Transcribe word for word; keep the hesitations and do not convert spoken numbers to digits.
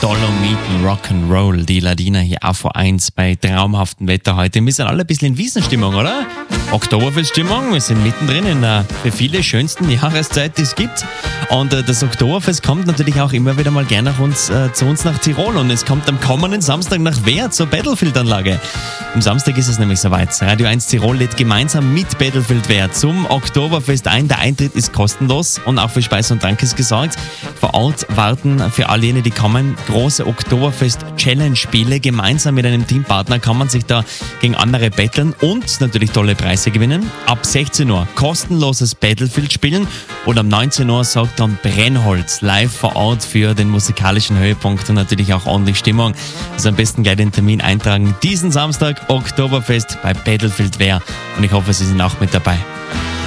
Dolomiten Rock'n'Roll, die Ladina hier A V eins bei traumhaftem Wetter heute. Wir sind alle ein bisschen in Wiesenstimmung, oder? Oktoberfeststimmung, wir sind mittendrin in der für viele schönsten Jahreszeit, die es gibt. Und äh, das Oktoberfest kommt natürlich auch immer wieder mal gerne nach uns, äh, zu uns nach Tirol. Und es kommt am kommenden Samstag nach Wehr zur Battlefield-Anlage. Am Samstag ist es nämlich soweit. Radio eins Tirol lädt gemeinsam mit Battlefield Wehr zum Oktoberfest ein. Der Eintritt ist kostenlos und auch für Speise und Trank ist gesorgt. Vor Ort warten für all jene, die kommen, große Oktoberfest-Challenge-Spiele. Gemeinsam mit einem Teampartner kann man sich da gegen andere battlen und natürlich tolle Preise gewinnen. Ab sechzehn Uhr kostenloses Battlefield spielen und um neunzehn Uhr sorgt dann Brennholz live vor Ort für den musikalischen Höhepunkt und natürlich auch ordentlich Stimmung. Also am besten gleich den Termin eintragen. Diesen Samstag Oktoberfest bei Battlefield Wehr und ich hoffe, Sie sind auch mit dabei.